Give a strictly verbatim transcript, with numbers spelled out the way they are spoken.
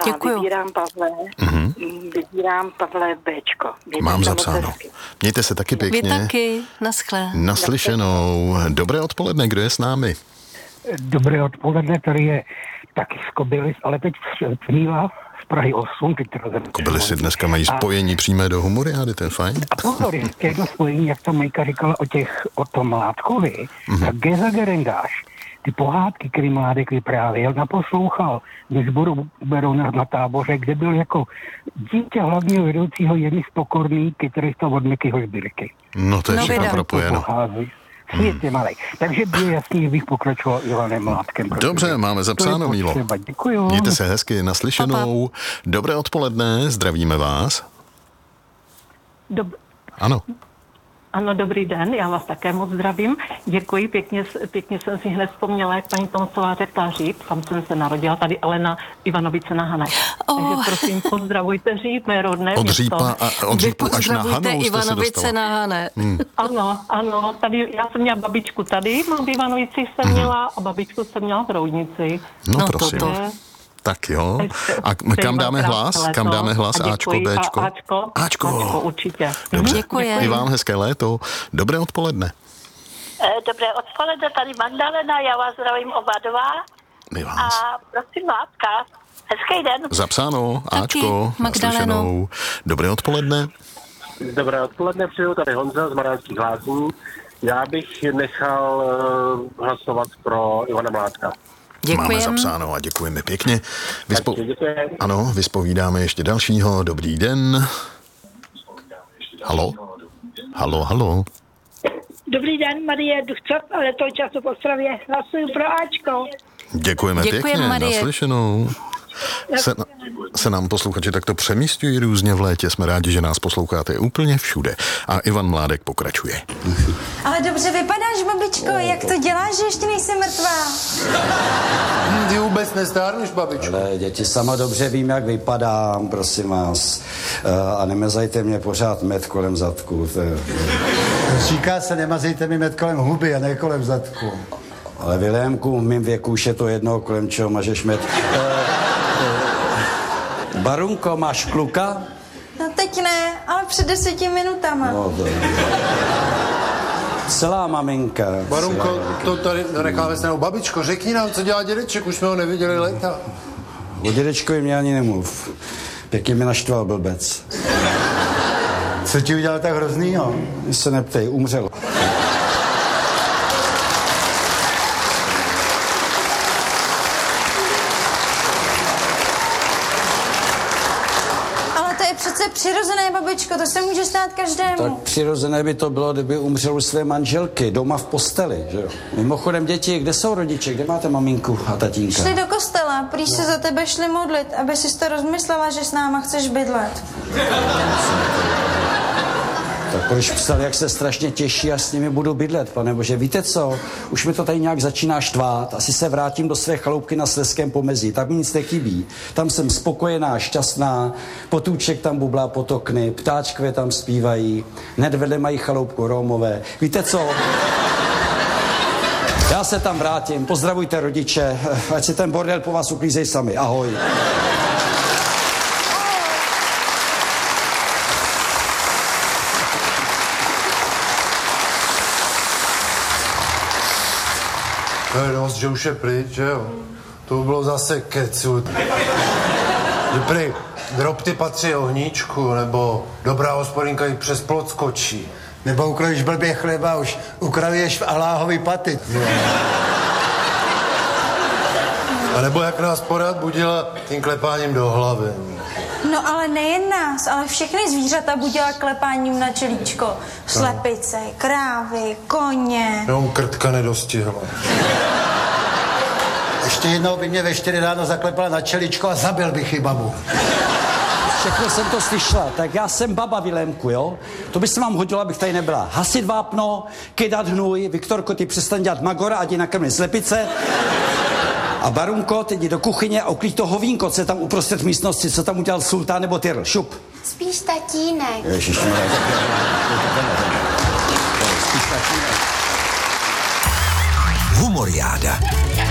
Děkuju. vybírám Pavle, mm-hmm. vybírám Pavle Bčko. Mějte Mám se zapsáno. moc hezky. Mějte se taky pěkně. Vy taky, naschle. Naslyšenou. Dobré odpoledne, kdo je s námi? Dobré odpoledne, tady je taky z Kobylis, ale teď Míla z Prahy osm. Teď Kobylisy dneska mají spojení přímé do Humoriády, to je fajn. A pozor, ještě jedno spojení, jak to Majka říkala o těch, o tom Mládkovi, mm-hmm. tak Geza Gerendáš, ty pohádky, který Mládek vyprávěl, naposlouchal ve sboru Berouna na Táboře, kde byl jako dítě hlavního vedoucího Jeny Spokorný, kytarista od Mikyho Sbírky. No to je No, všechno propojeno. Svět je malej. Takže byl jasný, bych pokračoval Ivanem Mládkem. Dobře, máme zapsáno, Mílo. Děkuju. Mějte se hezky, naslyšenou. Dobré odpoledne, zdravíme vás. Dob- Ano. ano, dobrý den, já vás také moc zdravím. Děkuji, pěkně, pěkně jsem si hned vzpomněla, jak paní Tomcová řekla Říp, tam jsem se narodila, tady Alena Ivanovice na Hané. Oh. Takže prosím, pozdravujte Říp, mé rodné Od město. Řípa a od Řípu až na Hanou jste se Ivanovice dostala. na Hané. Hmm. Ano, ano, tady já jsem měla babičku tady, mám v Ivanovicích jsem měla a babičku jsem měla v Roudnici. No, No, prosím. toto. Tak jo. A k- kam dáme hlas? Kam dáme hlas? Ačko, Bčko? A Ačko, Ačko. Ačko, určitě. Dobře. Děkujem. I vám hezké léto. Dobré odpoledne. Dobré odpoledne, tady Magdalena, já vás zdravím oba dva. My vás. A prosím Látka, hezký den. Zapsáno. Taky, Ačko. Magdaleno. Naslyšenou. Dobré odpoledne. Dobré odpoledne, přeju tady Honza z Maránských Lázní. Já bych nechal uh, hlasovat pro Ivana Mládka. Máme Děkujem. zapsáno a děkujeme pěkně. Vyspo... Takže děkuji. Ano, vyspovídáme ještě dalšího. Dobrý den. Halo? Halo, halo. Dobrý den, Marie Duchcov, ale to času v Ostravě. Hlasuju pro Ačko. Děkujeme Děkujem, pěkně. Marie. Naslyšenou. Se, se nám posluchači takto přemístují různě v létě. Jsme rádi, že nás posloucháte úplně všude. A Ivan Mládek pokračuje. Ale dobře vypadáš, babičko, jak to děláš, že ještě nejsi mrtvá? Ty vůbec nestárneš, babičko. Ale děti, sama dobře vím, jak vypadám, prosím vás. Uh, a nemezajte mě pořád med kolem zadku. To je... Říká se, nemazejte mi med kolem huby a ne kolem zadku. Ale Vilémku, v mým věku už je to jedno, kolem čeho mažeš med. Uh, uh, Barunko, máš kluka? No teď ne, ale před deseti minutama. No, to... Celá maminka. Barunko, celá maminka. to tady necháme stranou. Babičko, řekni nám, co dělá dědeček, už jsme ho neviděli léta. O dědečkovi mě ani nemluv. Pěkně mi naštval blbec. Co ti udělal tak hroznýho? Mě se neptej, umřel. Ale to je přece přirozené, babičko, to se může stát každému. Tak přirozené by to bylo, kdyby umřel u své manželky, doma v posteli, že jo. Mimochodem, děti, kde jsou rodiče, kde máte maminku a tatínka? Šli do kostela, prý se za tebe šli modlit, aby si to rozmyslela, že s náma chceš bydlet. Tak proč psal, jak se strašně těší a s nimi budu bydlet, panebože. Víte co, už mi to tady nějak začíná štvát, asi se vrátím do své chaloupky na Slezském pomezí, tam mi nic nechybí. Tam jsem spokojená, šťastná, potůček tam bublá pod okny, ptáčkové tam zpívají, hned vedle mají chaloupku Rómové. Víte co? Já se tam vrátím, pozdravujte rodiče, ať si ten bordel po vás uklízej sami, ahoj. To je dost, že už je pryč, že jo? To by bylo zase kecu. Že prý, drobty patří ohníčku, nebo dobrá hospodinka i přes plot skočí. Nebo ukradeš blbě chleba, už ukradeš v Aláhovi paty. A nebo jak nás pořád budila tím klepáním do hlavy. No ale nejen nás, ale všechny zvířata budila klepáním na čelíčko. Slepice, krávy, koně. No, krtka nedostihla. Ještě jednou by mě ve čtyři ráno zaklepala na čeličko a zabil bych ji babu. Všechno jsem to slyšela, tak já jsem baba Vilémku, jo? To by se vám hodilo, abych tady nebyla. Hasit vápno, kydat hnůj, Viktorko, ty přestaň dělat magora, ať ji nakrmí slepice. A Barunko, teď jdi do kuchyně a uklíď to hovínko, co je tam uprostřed místnosti, co tam udělal sultán nebo Tyrl. Šup. Spíš tatínek. Ježišmarja. Humoriáda.